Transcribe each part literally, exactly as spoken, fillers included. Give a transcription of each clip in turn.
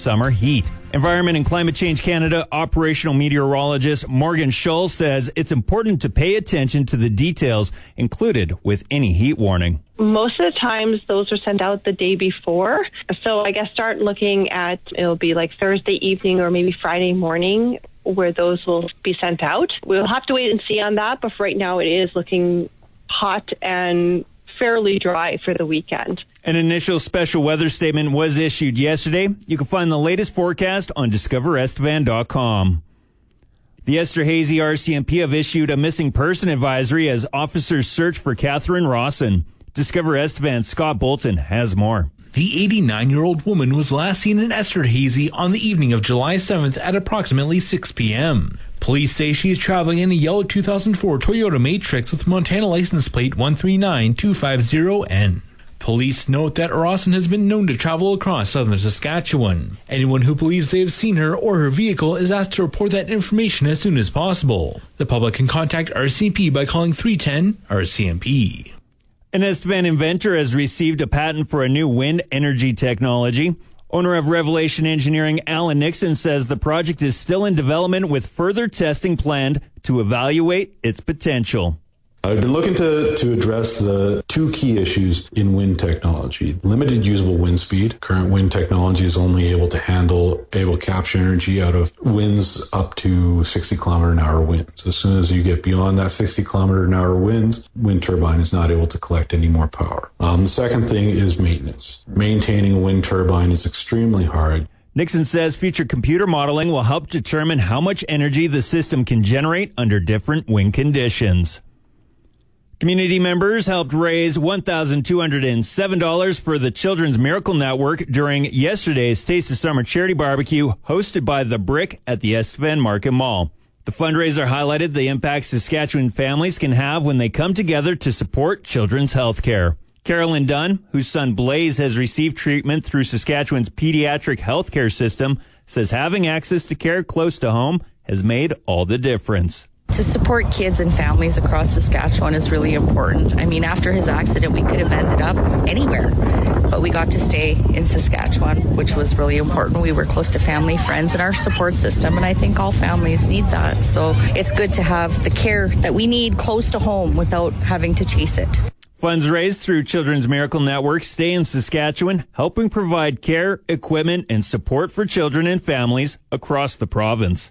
summer heat. Environment and Climate Change Canada operational meteorologist Morgan Schull says it's important to pay attention to the details included with any heat warning. Most of the times those are sent out the day before. So I guess start looking at, it'll be like Thursday evening or maybe Friday morning where those will be sent out. We'll have to wait and see on that, but for right now it is looking hot and fairly dry for the weekend. An initial special weather statement was issued yesterday. You can find the latest forecast on discover estevan dot com. The Esterhazy R C M P have issued a missing person advisory as officers search for Catherine Rawson. Discover Estevan's Scott Bolton has more. The eighty-nine-year-old woman was last seen in Esterhazy on the evening of July seventh at approximately six p.m. Police say she is traveling in a yellow two thousand four Toyota Matrix with Montana license plate one three nine two five zero N. Police note that Rawson has been known to travel across southern Saskatchewan. Anyone who believes they have seen her or her vehicle is asked to report that information as soon as possible. The public can contact R C M P by calling three one zero R C M P. An Estevan inventor has received a patent for a new wind energy technology. Owner of Revelation Engineering, Alan Nixon, says the project is still in development with further testing planned to evaluate its potential. I've been looking to, to address the two key issues in wind technology. Limited usable wind speed. Current wind technology is only able to handle, able to capture energy out of winds up to sixty kilometer an hour winds. As soon as you get beyond that sixty kilometer an hour winds, wind turbine is not able to collect any more power. Um, the second thing is maintenance. Maintaining a wind turbine is extremely hard. Nixon says future computer modeling will help determine how much energy the system can generate under different wind conditions. Community members helped raise one thousand two hundred seven dollars for the Children's Miracle Network during yesterday's Taste of Summer charity barbecue hosted by The Brick at the Estevan Market Mall. The fundraiser highlighted the impact Saskatchewan families can have when they come together to support children's health care. Carolyn Dunn, whose son Blaze has received treatment through Saskatchewan's pediatric healthcare system, says having access to care close to home has made all the difference. To support kids and families across Saskatchewan is really important. I mean, after his accident, we could have ended up anywhere, but we got to stay in Saskatchewan, which was really important. We were close to family, friends, and our support system, and I think all families need that. So it's good to have the care that we need close to home without having to chase it. Funds raised through Children's Miracle Network stay in Saskatchewan, helping provide care, equipment, and support for children and families across the province.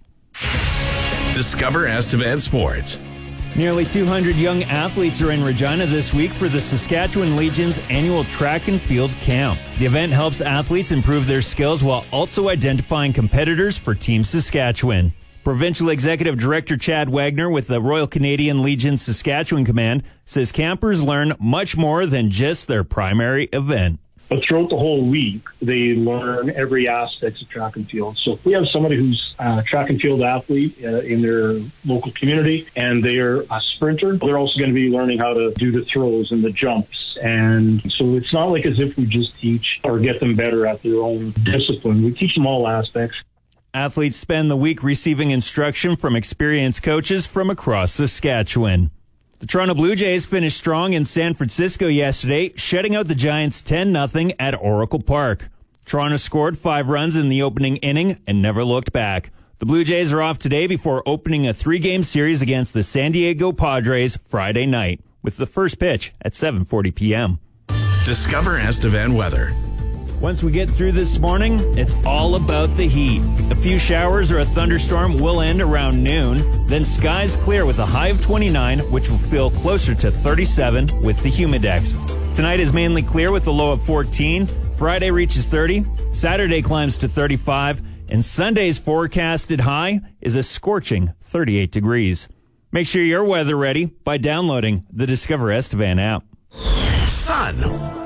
Discover Estevan Sports. Nearly two hundred young athletes are in Regina this week for the Saskatchewan Legion's annual track and field camp. The event helps athletes improve their skills while also identifying competitors for Team Saskatchewan. Provincial Executive Director Chad Wagner with the Royal Canadian Legion Saskatchewan Command says campers learn much more than just their primary event. But throughout the whole week, they learn every aspect of track and field. So if we have somebody who's a track and field athlete uh, in their local community and they're a sprinter, they're also going to be learning how to do the throws and the jumps. And so it's not like as if we just teach or get them better at their own discipline. We teach them all aspects. Athletes spend the week receiving instruction from experienced coaches from across Saskatchewan. The Toronto Blue Jays finished strong in San Francisco yesterday, shutting out the Giants ten nothing at Oracle Park. Toronto scored five runs in the opening inning and never looked back. The Blue Jays are off today before opening a three-game series against the San Diego Padres Friday night, with the first pitch at seven forty p.m. Discover Estevan weather. Once we get through this morning, it's all about the heat. A few showers or a thunderstorm will end around noon. Then skies clear with a high of twenty-nine, which will feel closer to thirty-seven with the humidex. Tonight is mainly clear with a low of fourteen. Friday reaches thirty. Saturday climbs to thirty-five. And Sunday's forecasted high is a scorching thirty-eight degrees. Make sure you're weather ready by downloading the Discover Estevan app. Sun.